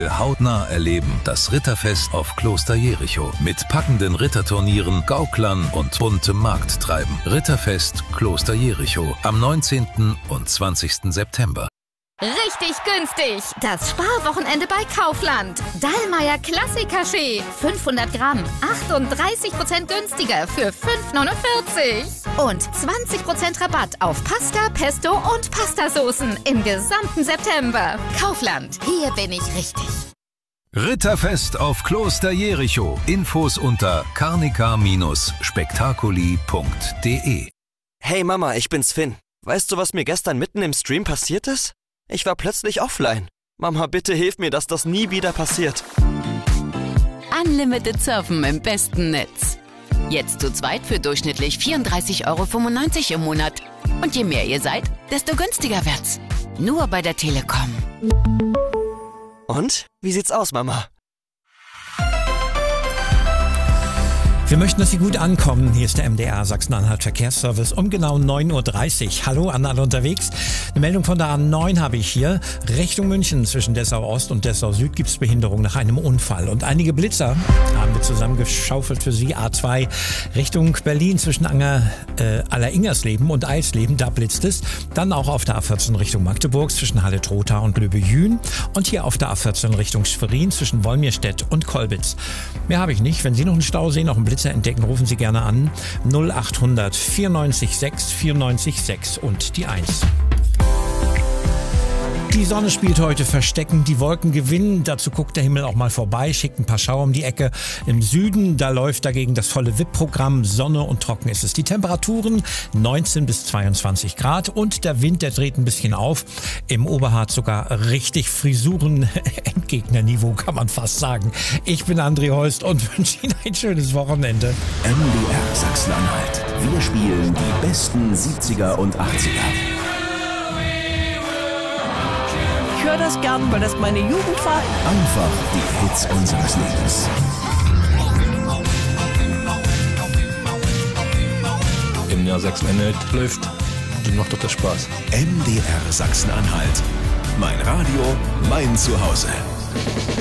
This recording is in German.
Hautnah erleben das Ritterfest auf Kloster Jericho mit packenden Ritterturnieren, Gauklern und buntem Markttreiben. Ritterfest Kloster Jericho am 19. und 20. September. Richtig günstig! Das Sparwochenende bei Kaufland. Dallmayr Klassik-Kaffee. 500 Gramm. 38% günstiger für 5,49. Und 20% Rabatt auf Pasta, Pesto und Pastasoßen im gesamten September. Kaufland. Hier bin ich richtig. Ritterfest auf Kloster Jericho. Infos unter carnica-spektakuli.de. Hey Mama, ich bin's Finn. Weißt du, was mir gestern mitten im Stream passiert ist? Ich war plötzlich offline. Mama, bitte hilf mir, dass das nie wieder passiert. Unlimited Surfen im besten Netz. Jetzt zu zweit für durchschnittlich 34,95 € im Monat. Und je mehr ihr seid, desto günstiger wird's. Nur bei der Telekom. Und? Wie sieht's aus, Mama? Wir möchten, dass Sie gut ankommen. Hier ist der MDR Sachsen-Anhalt Verkehrsservice um genau 9:30 Uhr. Hallo an alle unterwegs. Eine Meldung von der A9 habe ich hier. Richtung München zwischen Dessau Ost und Dessau Süd gibt es Behinderung nach einem Unfall. Und einige Blitzer haben wir zusammengeschaufelt für Sie. A2 Richtung Berlin zwischen Alleringersleben und Eisleben, da blitzt es. Dann auch auf der A14 Richtung Magdeburg zwischen Halle-Trotha und Löbe-Jühn. Und hier auf der A14 Richtung Schwerin zwischen Wolmirstedt und Kolbitz. Mehr habe ich nicht. Wenn Sie noch einen Stau sehen, noch einen Blitzer entdecken, rufen Sie gerne an 0800 94 6 94 6 und die 1. Die Sonne spielt heute Verstecken, die Wolken gewinnen, dazu guckt der Himmel auch mal vorbei, schickt ein paar Schauer um die Ecke. Im Süden, da läuft dagegen das volle VIP-Programm, Sonne und trocken ist es. Die Temperaturen 19 bis 22 Grad und der Wind, der dreht ein bisschen auf. Im Oberharz sogar richtig Frisuren-Endgegnerniveau, kann man fast sagen. Ich bin André Holst und wünsche Ihnen ein schönes Wochenende. MDR Sachsen-Anhalt. Wir spielen die besten 70er und 80er. Ich höre das gern, weil das meine Jugend war. Einfach die Hits unseres Lebens. MDR Sachsen-Anhalt läuft, dann macht doch das Spaß. MDR Sachsen-Anhalt. Mein Radio, mein Zuhause.